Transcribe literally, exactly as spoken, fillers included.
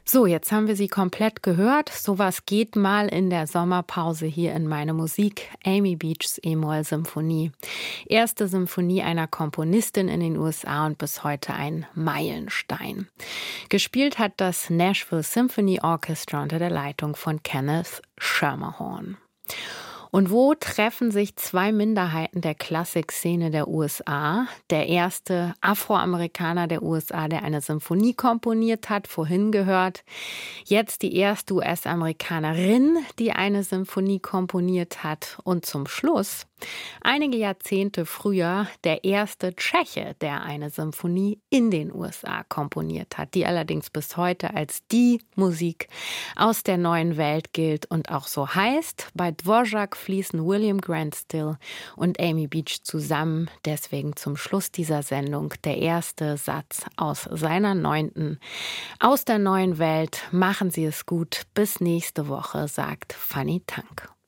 So, jetzt haben wir sie komplett gehört. Sowas geht mal in der Sommerpause hier in Meine Musik. Amy Beachs E-Moll-Symphonie. Erste Symphonie einer Komponistin in den U S A und bis heute ein Meilenstein. Gespielt hat das Nashville Symphony Orchestra unter der Leitung von Kenneth Schermerhorn. Und wo treffen sich zwei Minderheiten der Klassikszene der U S A? Der erste Afroamerikaner der U S A, der eine Symphonie komponiert hat, vorhin gehört. Jetzt die erste U S-Amerikanerin, die eine Symphonie komponiert hat. Und zum Schluss, einige Jahrzehnte früher, der erste Tscheche, der eine Symphonie in den U S A komponiert hat, die allerdings bis heute als die Musik aus der neuen Welt gilt und auch so heißt. Bei Dvorak fließen William Grant Still und Amy Beach zusammen. Deswegen zum Schluss dieser Sendung der erste Satz aus seiner neunten. Aus der neuen Welt. Machen Sie es gut. Bis nächste Woche, sagt Fanny Tank.